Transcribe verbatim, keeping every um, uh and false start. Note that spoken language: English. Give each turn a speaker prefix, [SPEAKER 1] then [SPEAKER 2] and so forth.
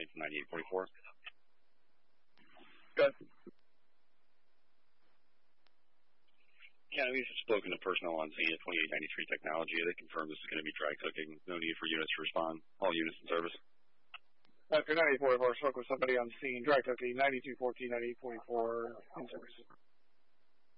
[SPEAKER 1] from ninety-eight forty-four.
[SPEAKER 2] Good.
[SPEAKER 1] Yeah, we've spoken to personnel on scene at twenty-eight ninety-three Technology. They confirm this is going to be dry cooking. No need for units to respond. All units in service.
[SPEAKER 2] After ninety-eight forty-four, spoke with somebody on scene. Dry cooking, ninety-two fourteen, ninety-eight forty-four in service.